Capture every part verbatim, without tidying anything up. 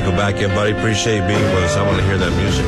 go back in, buddy. Appreciate you being with us. I want to hear that music.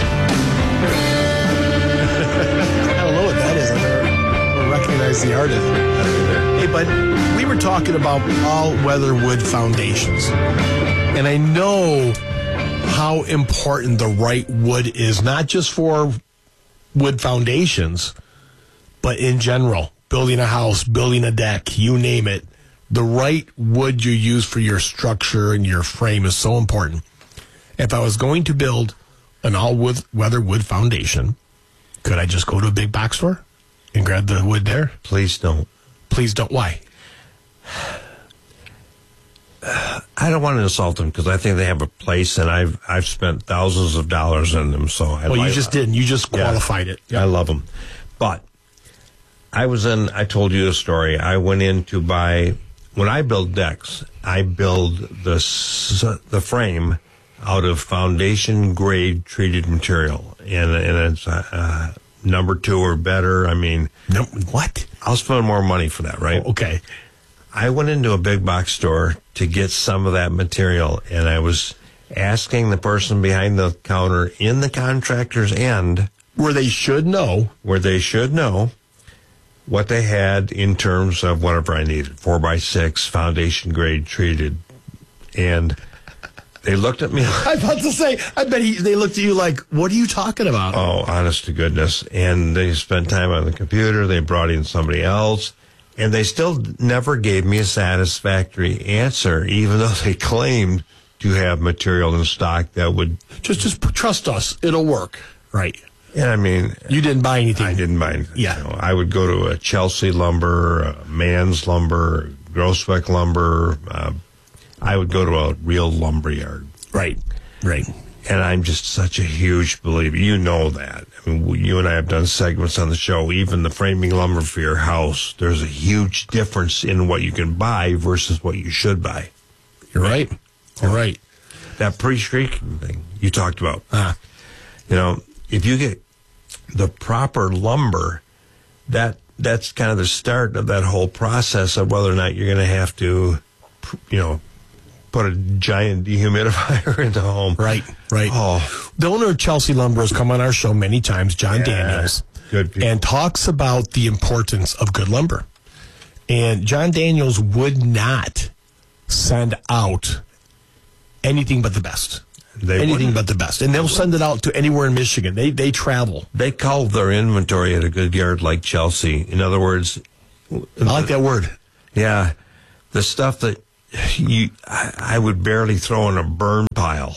I don't know what that is. I never recognize the artist. Hey, but we were talking about all-weather wood foundations. And I know how important the right wood is, not just for wood foundations, but in general. Building a house, building a deck, you name it. The right wood you use for your structure and your frame is so important. If I was going to build an all-weather wood foundation, could I just go to a big box store and grab the wood there? Please don't. Please don't. Why? I don't want to insult them because I think they have a place, and I've I've spent thousands of dollars on them. So I well, like, you just didn't. You just qualified yeah, it. Yeah. I love them, but I was in. I told you a story. I went in to buy. When I build decks, I build the the frame out of foundation grade treated material, and and it's uh, number two or better. I mean, no, what? I'll spend more money for that, right? Oh, okay. I went into a big box store to get some of that material, and I was asking the person behind the counter in the contractor's end, where they should know, where they should know what they had in terms of whatever I needed, four by six, foundation grade treated, and they looked at me. Like, I was about to say, I bet he, they looked at you like, what are you talking about? Oh, honest to goodness. And they spent time on the computer. They brought in somebody else. And they still never gave me a satisfactory answer, even though they claimed to have material in stock that would... Just just trust us. It'll work. Right. And I mean... You didn't buy anything. I didn't buy anything. Yeah. You know, I would go to a Chelsea Lumber, a Mann's Lumber, Groesbeck Lumber. Uh, I would go to a real lumber yard. Right. Right. And I'm just such a huge believer. You know that. I mean, you and I have done segments on the show. Even the framing lumber for your house, there's a huge difference in what you can buy versus what you should buy. You're right. You're right. That pre-streaking thing you talked about. Uh-huh. You know, if you get the proper lumber, that that's kind of the start of that whole process of whether or not you're going to have to, you know, put a giant dehumidifier in the home. Right, right. Oh. The owner of Chelsea Lumber has come on our show many times, John Yeah, Daniels, good people. and talks about the importance of good lumber. And John Daniels would not send out anything but the best. They anything wouldn't. but the best. And they'll send it out to anywhere in Michigan. They they travel. They cull their inventory at a good yard like Chelsea. In other words... I like that word. Yeah. The stuff that you I, I would barely throw in a burn pile,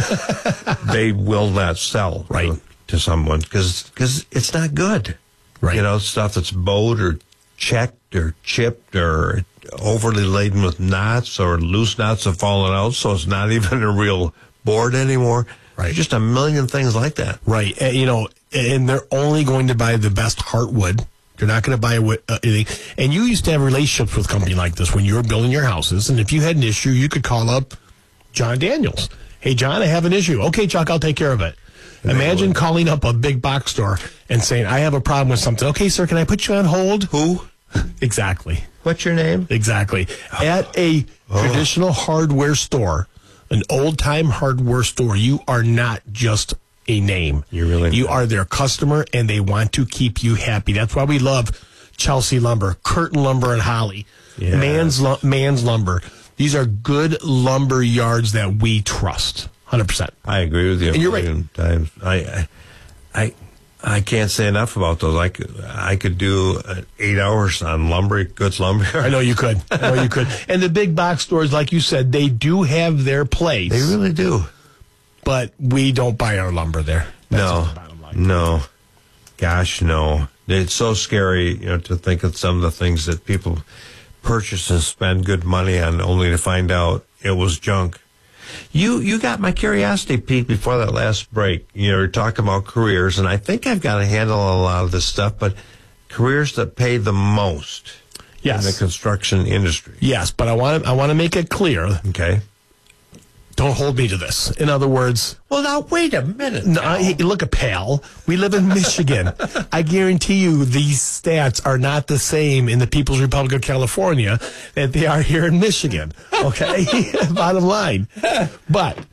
they will not sell right. to, to someone because it's not good. Right. You know, stuff that's bowed or checked or chipped or overly laden with knots or loose knots have fallen out, so it's not even a real board anymore. Right. Just a million things like that. Right. And, you know, and they're only going to buy the best heartwood. They're not going to buy uh, anything. And you used to have relationships with a company like this when you were building your houses. And if you had an issue, you could call up John Daniels. Hey, John, I have an issue. Okay, Chuck, I'll take care of it. And Imagine calling up a big box store and saying, I have a problem with something. Okay, sir, can I put you on hold? Who? Exactly. What's your name? Exactly. At a oh. traditional hardware store, an old-time hardware store, you are not just a name. You really You not. are their customer, and they want to keep you happy. That's why we love Chelsea Lumber, Curtin Lumber and Holly, Yeah. Man's Man's Lumber. These are good lumber yards that we trust, one hundred percent. I agree with you. And you're right. Times. I, I, I, I can't say enough about those. I could, I could do uh, eight hours on lumber, good lumber. I know you could. I know you could. And the big box stores, like you said, they do have their place. They really do. But we don't buy our lumber there. That's No, just the bottom line. no. Gosh, no. It's so scary, you know, to think of some of the things that people purchase and spend good money on only to find out it was junk. You you got my curiosity peaked before that last break. You know, you're talking about careers, and I think I've got a handle on a lot of this stuff, but careers that pay the most Yes. in the construction industry. Yes, but I want to I want to make it clear. Okay. Don't hold me to this. In other words, Well, now, wait a minute. no, I, look at pal. We live in Michigan. I guarantee you these stats are not the same in the People's Republic of California that they are here in Michigan. Okay? Bottom line. But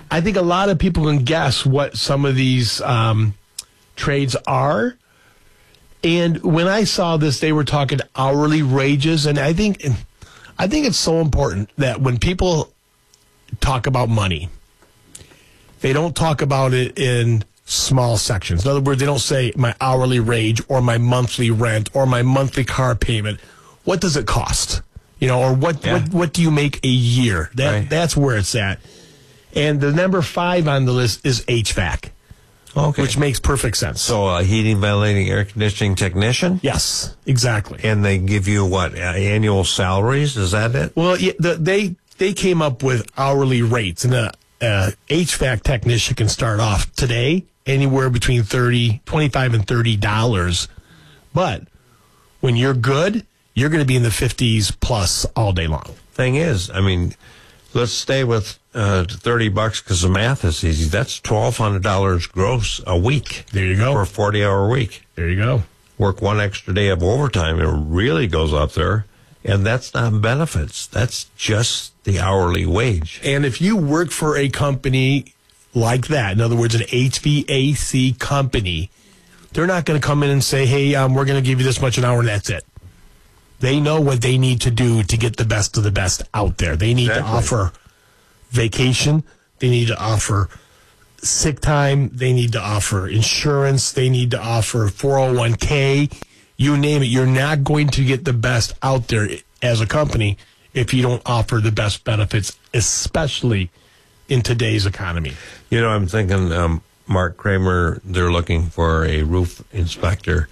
I think a lot of people can guess what some of these um, trades are. And when I saw this, they were talking hourly wages, and I think, I think it's so important that when people talk about money, they don't talk about it in small sections. In other words, they don't say my hourly wage or my monthly rent or my monthly car payment. What does it cost? You know, or what, Yeah. what, what do you make a year? That, Right. That's where it's at. And the number five on the list is H V A C, Okay. which makes perfect sense. So a heating, ventilating, air conditioning technician? Yes, exactly. And they give you what, uh, annual salaries? Is that it? Well, yeah, the, they they came up with hourly rates, and a, a H V A C technician can start off today anywhere between thirty, twenty-five and thirty dollars. But when you're good, you're going to be in the fifties plus all day long. Thing is, I mean, let's stay with uh, thirty bucks because the math is easy. That's twelve hundred dollars gross a week. There you go. For a forty hour week. There you go. Work one extra day of overtime, it really goes up there. And that's not benefits. That's just the hourly wage. And if you work for a company like that, in other words, an H V A C company, they're not going to come in and say, hey, um, we're going to give you this much an hour and that's it. They know what they need to do to get the best of the best out there. They need Exactly. to offer vacation. They need to offer sick time. They need to offer insurance. They need to offer four oh one k. You name it. You're not going to get the best out there as a company if you don't offer the best benefits, especially in today's economy. You know, I'm thinking, um, Mark Kramer, they're looking for a roof inspector.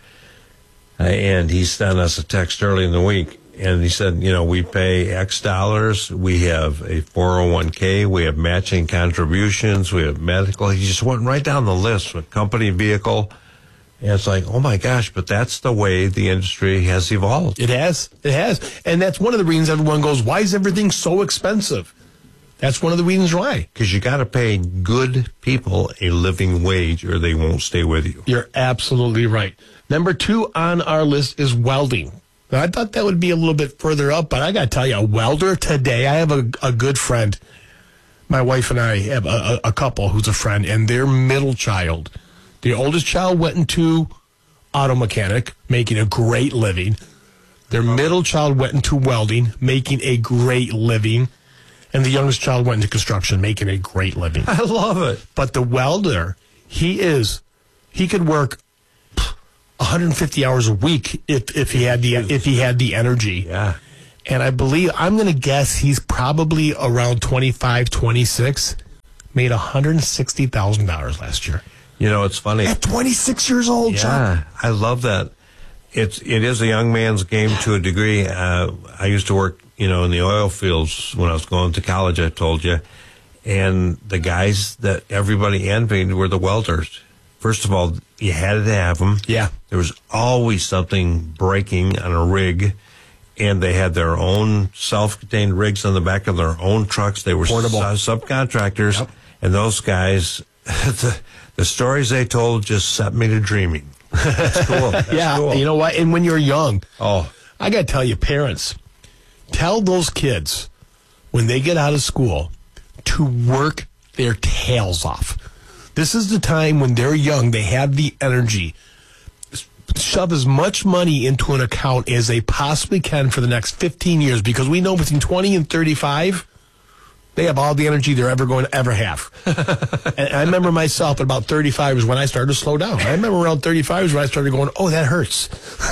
Uh, and he sent us a text early in the week. And he said, you know, we pay X dollars. We have a four oh one k. We have matching contributions. We have medical. He just went right down the list with company vehicle. And it's like, oh my gosh, but that's the way the industry has evolved. It has. It has. And that's one of the reasons everyone goes, why is everything so expensive? That's one of the reasons why. Because you got to pay good people a living wage or they won't stay with you. You're absolutely right. Number two on our list is welding. Now, I thought that would be a little bit further up, but I got to tell you, a welder today, I have a, a good friend. My wife and I have a, a, a couple who's a friend, and their middle child, the oldest child went into auto mechanic, making a great living. Their middle child went into welding, making a great living. And the youngest child went into construction, making a great living. I love it. But the welder, he is, he could work one hundred fifty hours a week if, if he had the if he had the energy. Yeah. And I believe, I'm going to guess he's probably around twenty-five, twenty-six, made one hundred sixty thousand dollars last year. You know, it's funny. At twenty-six years old, Chuck. Yeah, I love that. It's it is a young man's game to a degree. Uh, I used to work, you know, in the oil fields when I was going to college. I told you, and the guys that everybody envied were the welders. First of all, you had to have them. Yeah. There was always something breaking on a rig, and they had their own self-contained rigs on the back of their own trucks. They were Portable. su- subcontractors, Yep. and those guys, the, the stories they told just set me to dreaming. That's cool. That's Yeah, cool. you know what? And when you're young, Oh, I got to tell you, parents, tell those kids when they get out of school to work their tails off. This is the time when they're young, they have the energy. Shove as much money into an account as they possibly can for the next fifteen years, because we know between twenty and thirty-five, they have all the energy they're ever going to ever have. And I remember myself at about thirty-five is when I started to slow down. I remember around thirty-five is when I started going, oh, that hurts.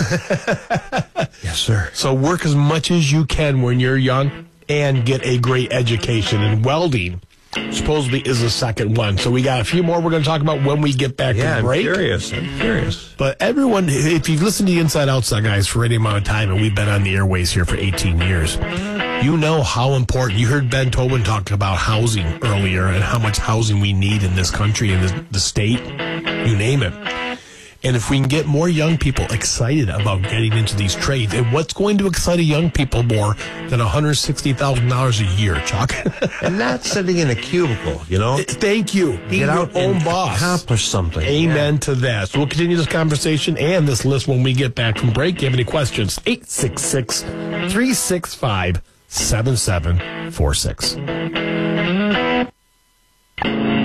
yes, sir. So work as much as you can when you're young and get a great education. And welding supposedly is the second one. So we got a few more we're going to talk about when we get back Yeah, from I'm break. curious. I'm curious. But everyone, if you've listened to the Inside Outside guys for any amount of time, and we've been on the airways here for eighteen years, you know how important. You heard Ben Tobin talk about housing earlier and how much housing we need in this country, in the, the state, you name it. And if we can get more young people excited about getting into these trades, and what's going to excite a young people more than one hundred sixty thousand dollars a year, Chuck? And not sitting in a cubicle, you know? Thank you. Be Get your out own and boss. accomplish something. Amen to that. So we'll continue this conversation and this list when we get back from break. If you have any questions, eight six six, three six five, seven seven four six.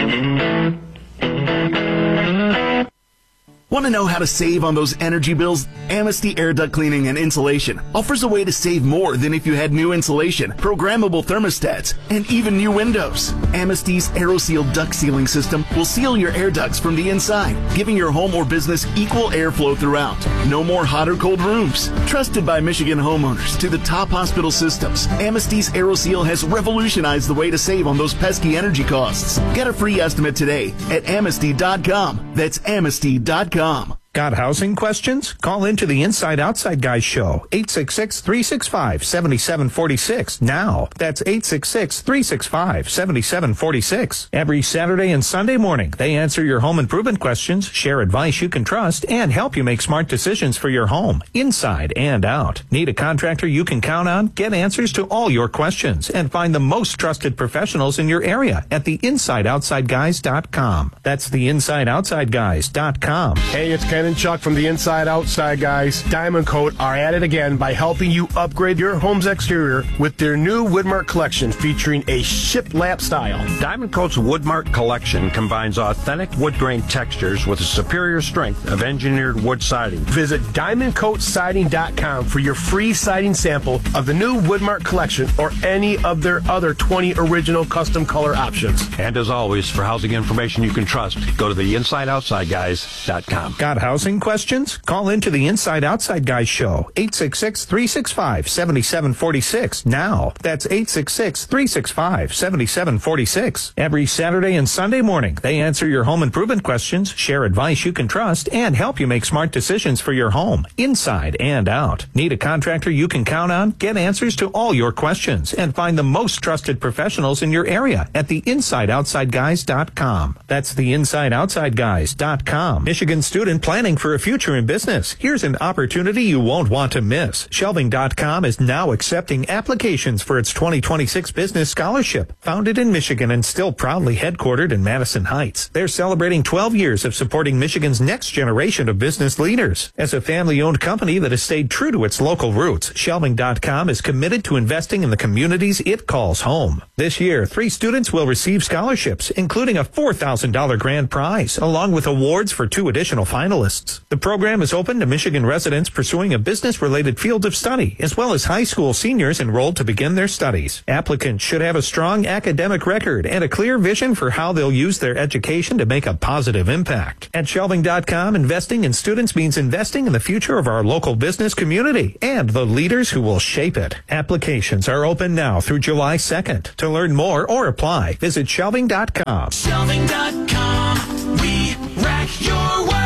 Want to know how to save on those energy bills? Amnesty Air Duct Cleaning and Insulation offers a way to save more than if you had new insulation, programmable thermostats, and even new windows. Amnesty's AeroSeal duct sealing system will seal your air ducts from the inside, giving your home or business equal airflow throughout. No more hot or cold rooms. Trusted by Michigan homeowners to the top hospital systems, Amnesty's AeroSeal has revolutionized the way to save on those pesky energy costs. Get a free estimate today at amnesty dot com. That's amnesty dot com. Got housing questions? Call into the Inside Outside Guys show, eight six six, three six five, seven seven four six now. That's eight six six, three six five, seven seven four six. Every Saturday and Sunday morning, they answer your home improvement questions, share advice you can trust, and help you make smart decisions for your home, inside and out. Need a contractor you can count on? Get answers to all your questions and find the most trusted professionals in your area at the inside outside guys dot com. That's the inside outside guys dot com. Hey, it's Ken and Chuck from the Inside Outside Guys. Diamond Coat are at it again by helping you upgrade your home's exterior with their new Woodmark collection featuring a shiplap style. Diamond Coat's Woodmark collection combines authentic wood grain textures with a superior strength of engineered wood siding. Visit diamond coat siding dot com for your free siding sample of the new Woodmark collection or any of their other twenty original custom color options. And as always, for housing information you can trust, go to the inside outside guys dot com. Got housing questions? Call into the Inside Outside Guys show, eight six six, three six five, seven seven four six now. That's eight six six, three six five, seven seven four six. Every Saturday and Sunday morning, they answer your home improvement questions, share advice you can trust, and help you make smart decisions for your home, inside and out. Need a contractor you can count on? Get answers to all your questions and find the most trusted professionals in your area at the inside outside guys dot com. That's the inside outside guys dot com. Michigan student planning for a future in business. Here's an opportunity you won't want to miss. Shelving dot com is now accepting applications for its twenty twenty-six business scholarship. Founded in Michigan and still proudly headquartered in Madison Heights, they're celebrating twelve years of supporting Michigan's next generation of business leaders. As a family-owned company that has stayed true to its local roots, Shelving dot com is committed to investing in the communities it calls home. This year, three students will receive scholarships, including a four thousand dollars grand prize, along with awards for two additional finalists. The program is open to Michigan residents pursuing a business-related field of study, as well as high school seniors enrolled to begin their studies. Applicants should have a strong academic record and a clear vision for how they'll use their education to make a positive impact. At Shelving dot com, investing in students means investing in the future of our local business community and the leaders who will shape it. Applications are open now through July second. To learn more or apply, visit Shelving dot com. Shelving dot com, we rack your world.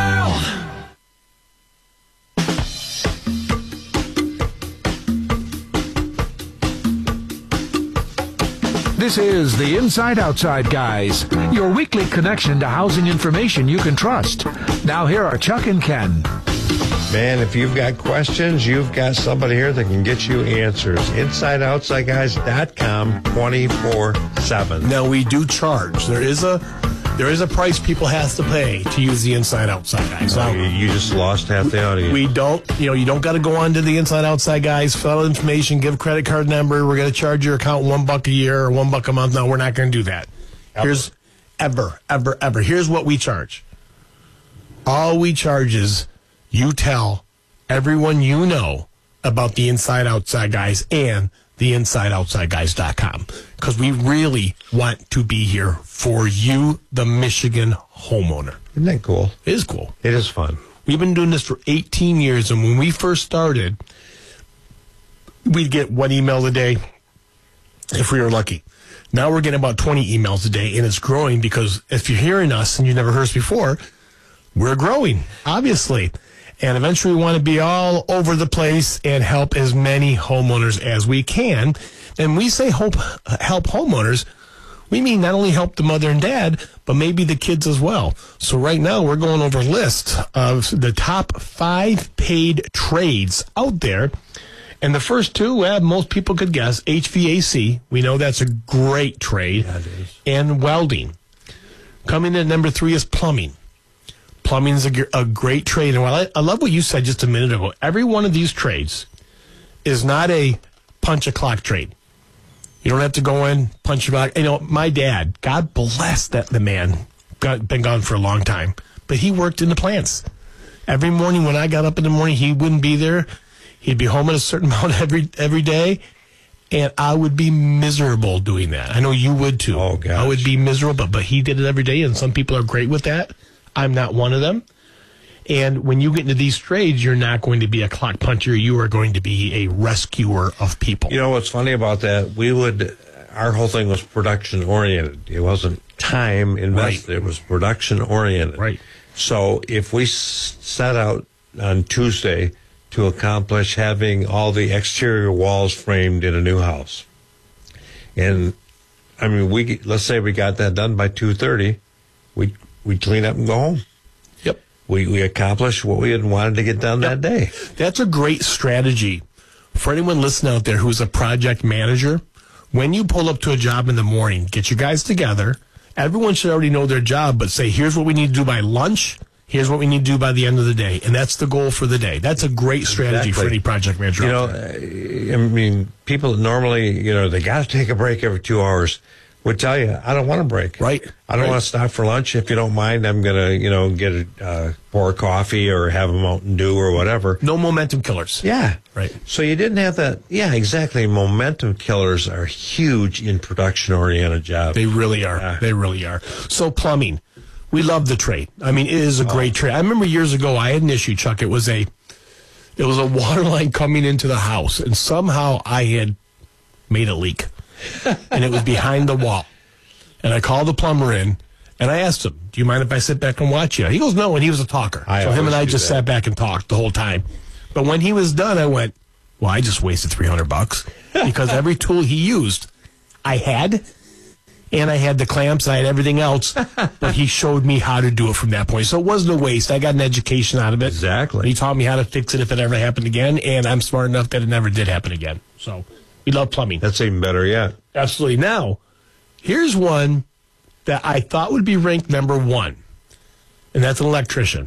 This is the Inside Outside Guys, your weekly connection to housing information you can trust. Now here are Chuck and Ken. Man, if you've got questions, you've got somebody here that can get you answers. inside outside guys dot com, twenty-four seven. Now, we do charge. There is a there is a price people have to pay to use the Inside Outside Guys. Oh, Now, you, you just lost half the audience. we don't, you know, you don't got to go on to the Inside Outside Guys, fill out information, give a credit card number. We're going to charge your account one buck a year or one buck a month. No, we're not going to do that. Ever. Here's ever, ever, ever. Here's what we charge. All we charge is you tell everyone you know about the Inside Outside Guys and the inside outside guys dot com, because we really want to be here for you, the Michigan homeowner. Isn't that cool? It is cool. It is fun. We've been doing this for eighteen years, and when we first started, we'd get one email a day if we were lucky. Now we're getting about twenty emails a day, and it's growing because if you're hearing us and you've never heard us before, we're growing, obviously. And eventually we want to be all over the place and help as many homeowners as we can. And we say hope, help homeowners, we mean not only help the mother and dad, but maybe the kids as well. So right now we're going over a list of the top five paid trades out there. And the first two, well, most people could guess, H V A C. We know that's a great trade. Yeah, it is. And welding. Coming in at number three is plumbing. Plumbing is a, a great trade. And while I, I love what you said just a minute ago, every one of these trades is not a punch a clock trade. You don't have to go in, punch your back. You know, my dad, God bless that the man, got, been gone for a long time, but he worked in the plants. Every morning when I got up in the morning, he wouldn't be there. He'd be home at a certain amount every every day, and I would be miserable doing that. I know you would too. Oh, gosh. I would be miserable, but he did it every day, and some people are great with that. I'm not one of them. And when you get into these trades, you're not going to be a clock puncher. You are going to be a rescuer of people. You know what's funny about that? We would, our whole thing was production oriented. It wasn't time invested. Right. It was production oriented. Right. So if we s- set out on Tuesday to accomplish having all the exterior walls framed in a new house, and I mean, we let's say we got that done by two thirty, we we clean up and go home. Yep. We we accomplished what we had wanted to get done Yep. that day. That's a great strategy for anyone listening out there who's a project manager. When you pull up to a job in the morning, get your guys together. Everyone should already know their job, but say, here's what we need to do by lunch. Here's what we need to do by the end of the day. And that's the goal for the day. That's a great strategy Exactly. for any project manager. You out know, there. I mean, people normally, you know, they got to take a break every two hours. Would tell you, I don't want to break. Right. I don't Right. want to stop for lunch. If you don't mind, I'm going to, you know, get a uh, pour a coffee or have a Mountain Dew or whatever. No momentum killers. Yeah. Right. So you didn't have that. Yeah, exactly. Momentum killers are huge in production-oriented jobs. They really are. Yeah. They really are. So plumbing, we love the trade. I mean, it is a great trade. I remember years ago, I had an issue, Chuck. It was a, it was a water line coming into the house, and somehow I had made a leak, and it was behind the wall. And I called the plumber in, and I asked him, "Do you mind if I sit back and watch you?" He goes, "No," and he was a talker. I so him and always I do just that. sat back and talked the whole time. But when he was done, I went, "Well, I just wasted three hundred bucks because every tool he used, I had." And I had the clamps, I had everything else, but he showed me how to do it from that point. So it wasn't a waste. I got an education out of it. Exactly. He taught me how to fix it if it ever happened again, and I'm smart enough that it never did happen again. So we love plumbing. That's even better yet. Absolutely. Now, here's one that I thought would be ranked number one, and that's an electrician.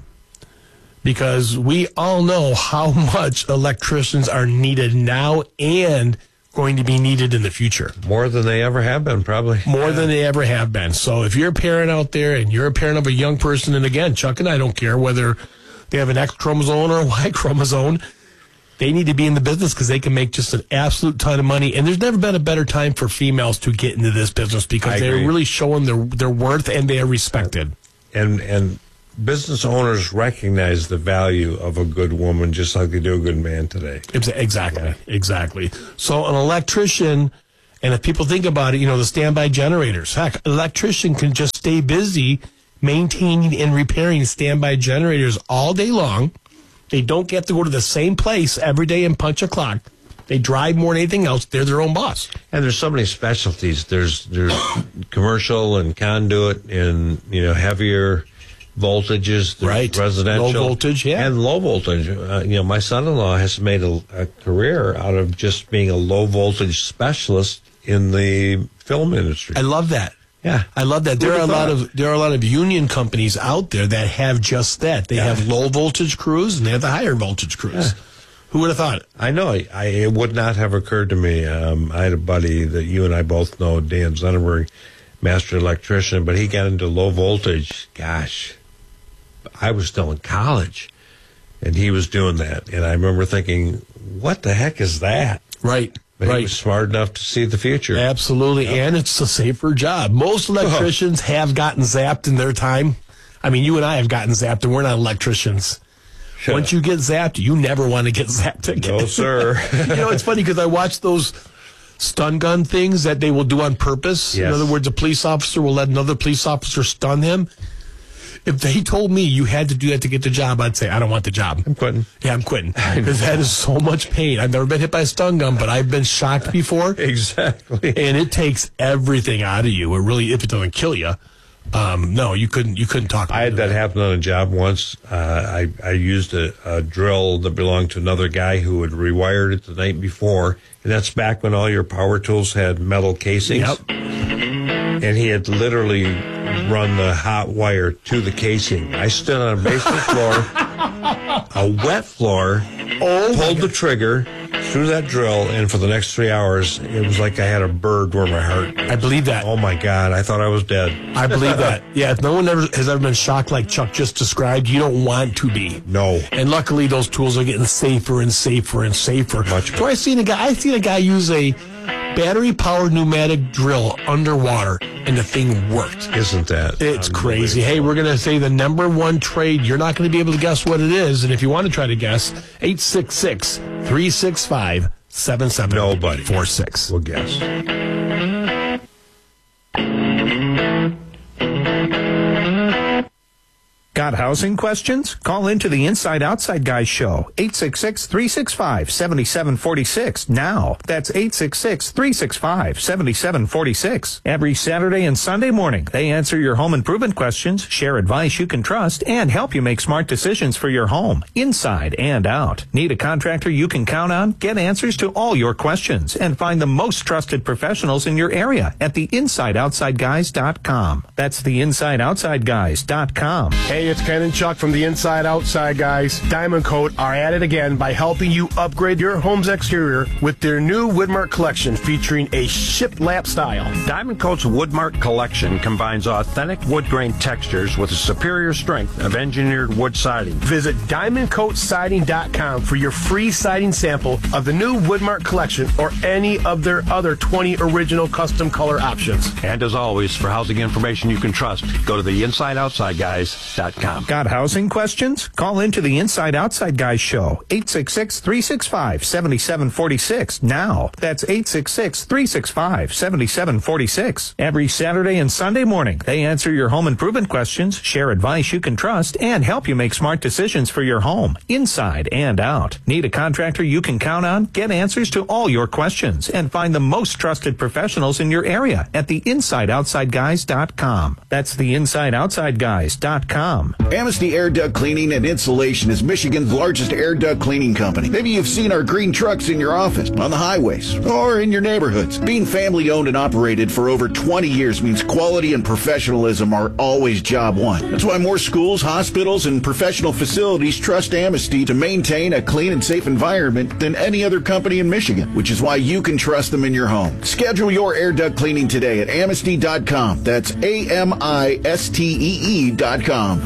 Because we all know how much electricians are needed now and going to be needed in the future. More than they ever have been, probably. More than they ever have been. So if you're a parent out there and you're a parent of a young person, and again, Chuck and I don't care whether they have an X chromosome or a Y chromosome, they need to be in the business because they can make just an absolute ton of money. And there's never been a better time for females to get into this business because I they're agree. really showing their, their worth and they are respected. And and business owners recognize the value of a good woman just like they do a good man today. Ex- Exactly, exactly. So an electrician, and if people think about it, you know, the standby generators. Heck, an electrician can just stay busy maintaining and repairing standby generators all day long. They don't get to go to the same place every day and punch a clock. They drive more than anything else. They're their own boss. And there's so many specialties. There's there's commercial and conduit and, you know, heavier voltages, there's Right. residential, Low voltage, yeah. and low voltage. Uh, you know, my son-in-law has made a, a career out of just being a low voltage specialist in the film industry. I love that. Yeah. I love that. There Who'd are a have lot thought? of there are a lot of union companies out there that have just that. They have low voltage crews and they have the higher voltage crews. Who would have thought it? I know. I, I it would not have occurred to me. Um, I had a buddy that you and I both know, Dan Zenneberg, master electrician, but he got into low voltage. Gosh, I was still in college, and he was doing that. And I remember thinking, what the heck is that? Right. But right. he was smart enough to see the future. Absolutely, and it's a safer job. Most electricians have gotten zapped in their time. I mean, you and I have gotten zapped, and we're not electricians. Sure. Once you get zapped, you never want to get zapped again. No, sir. You know, it's funny because I watch those stun gun things that they will do on purpose. Yes. In other words, a police officer will let another police officer stun him. If they told me you had to do that to get the job, I'd say, I don't want the job. I'm quitting. Yeah, I'm quitting. Because that is so much pain. I've never been hit by a stun gun, but I've been shocked before. Exactly. And it takes everything out of you. It really, if it doesn't kill you, um, no, you couldn't. You couldn't talk. I had that happen on a job once. Uh, I, I used a, a drill that belonged to another guy who had rewired it the night before, and that's back when all your power tools had metal casings. Yep. And he had literally run the hot wire to the casing. I stood on a basement floor, a wet floor, Oh, pulled the trigger, threw that drill in for the next three hours. It was like I had a bird where my heart. I believe that. Oh my God! I thought I was dead. I believe that. Yeah, if no one ever has ever been shocked like Chuck just described, you don't want to be. No. And luckily, those tools are getting safer and safer and safer. Much so I seen a guy. I seen a guy use a battery-powered pneumatic drill underwater, and the thing worked. Isn't that? It's crazy. Hey, we're going to say the number one trade. You're not going to be able to guess what it is, and if you want to try to guess, eight six six, three six five, seven seven four six. We'll guess. Got housing questions? Call into the Inside Outside Guys show, eight six six, three six five, seven seven four six now. That's eight six six, three six five, seven seven four six. Every Saturday and Sunday morning, they answer your home improvement questions, share advice you can trust, and help you make smart decisions for your home, inside and out. Need a contractor you can count on? Get answers to all your questions and find the most trusted professionals in your area at the inside outside guys dot com. That's the inside outside guys dot com. Hey, it's Ken and Chuck from the Inside Outside Guys. Diamond Coat are at it again by helping you upgrade your home's exterior with their new Woodmark collection featuring a shiplap style. Diamond Coat's Woodmark collection combines authentic wood grain textures with a superior strength of engineered wood siding. Visit diamond coat siding dot com for your free siding sample of the new Woodmark collection or any of their other twenty original custom color options. And as always, for housing information you can trust, go to the inside outside guys dot com. Got housing questions? Call into the Inside Outside Guys show, eight six six, three six five, seven seven four six now. That's eight six six, three six five, seven seven four six. Every Saturday and Sunday morning, they answer your home improvement questions, share advice you can trust, and help you make smart decisions for your home, inside and out. Need a contractor you can count on? Get answers to all your questions and find the most trusted professionals in your area at the inside outside guys dot com. That's the inside outside guys dot com. Amnesty Air Duct Cleaning and Insulation is Michigan's largest air duct cleaning company. Maybe you've seen our green trucks in your office, on the highways, or in your neighborhoods. Being family owned and operated for over twenty years means quality and professionalism are always job one. That's why more schools, hospitals, and professional facilities trust Amnesty to maintain a clean and safe environment than any other company in Michigan, which is why you can trust them in your home. Schedule your air duct cleaning today at amnesty dot com. That's A M I S T E E dot com.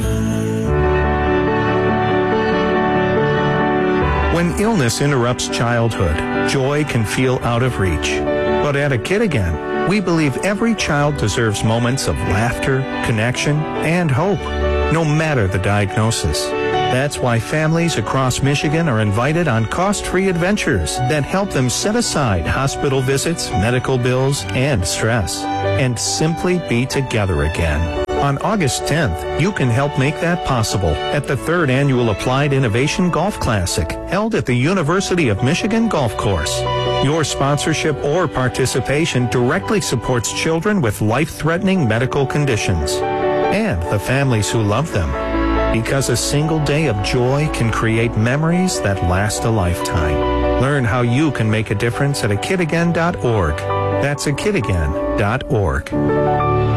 When illness interrupts childhood, joy can feel out of reach. But at A Kid Again, we believe every child deserves moments of laughter, connection, and hope, no matter the diagnosis. That's why families across Michigan are invited on cost-free adventures that help them set aside hospital visits, medical bills, and stress, and simply be together again. On August tenth, you can help make that possible at the third annual Applied Innovation Golf Classic, held at the University of Michigan Golf Course. Your sponsorship or participation directly supports children with life-threatening medical conditions and the families who love them. Because a single day of joy can create memories that last a lifetime. Learn how you can make a difference at a kid again dot org. That's a kid again dot org.